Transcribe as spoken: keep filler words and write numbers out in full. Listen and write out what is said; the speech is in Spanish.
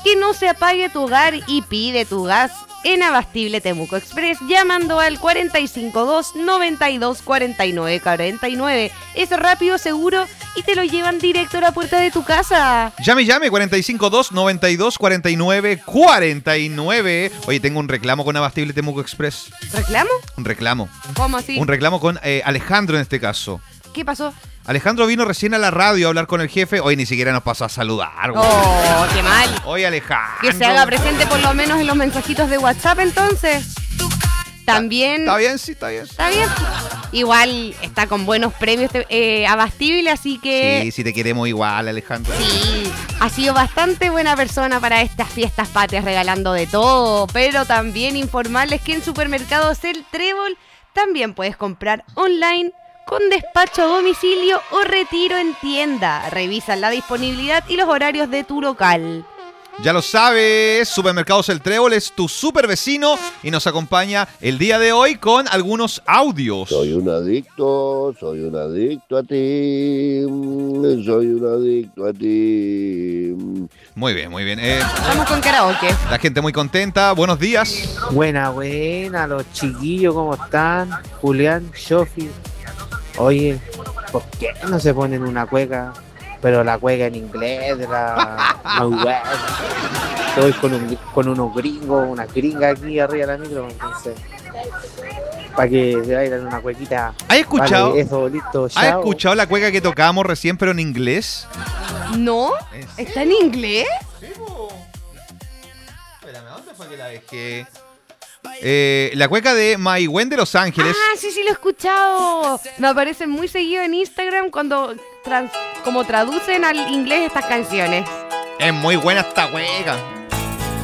que no se apague tu hogar y pide tu gas en Abastible Temuco Express llamando al cuatro cinco dos, nueve dos cuatro nueve cuatro nueve. Es rápido, seguro y te lo llevan directo a la puerta de tu casa. Llame, llame, cuatro cinco dos, nueve dos cuatro nueve cuatro nueve. Oye, tengo un reclamo con Abastible Temuco Express. ¿Reclamo? Un reclamo. ¿Cómo así? Un reclamo con eh, Alejandro en este caso. ¿Qué pasó? Alejandro vino recién a la radio a hablar con el jefe. Hoy ni siquiera nos pasó a saludar, güey. Oh, qué mal. Oye, Alejandro. Que se haga presente por lo menos en los mensajitos de WhatsApp, entonces. También... Está bien, sí, está bien. Está bien. Igual está con buenos premios eh, Abastible, así que... Sí, sí te queremos igual, Alejandro. Sí, ha sido bastante buena persona para estas fiestas patrias, regalando de todo. Pero también informarles que en Supermercados El Trébol también puedes comprar online con despacho a domicilio o retiro en tienda. Revisa la disponibilidad y los horarios de tu local. Ya lo sabes, Supermercados El Trébol es tu super vecino y nos acompaña el día de hoy con algunos audios. Soy un adicto, soy un adicto a ti, soy un adicto a ti. Muy bien, muy bien. Eh, Vamos con karaoke. la gente muy contenta. Buenos días. Buena, buena, los chiquillos, ¿cómo están? Julián, Shofi. Oye, ¿por qué no se ponen una cueca? Pero la cueca en inglés, de la Norwest. Estoy con, un, con unos gringos, una gringa aquí arriba de la micro, entonces, para que se bailen una cuequita. ¿Has escuchado? Vale, eso, listo, ¿Has chao. escuchado la cueca que tocábamos recién, pero en inglés? ¿No? ¿Está en inglés? Sí, po. Espérame, ¿dónde fue que la dejé? Eh, la cueca de Maigüen de Los Ángeles. Ah, sí, sí, lo he escuchado. Me aparece muy seguido en Instagram cuando trans, como traducen al inglés estas canciones. Es muy buena esta cueca.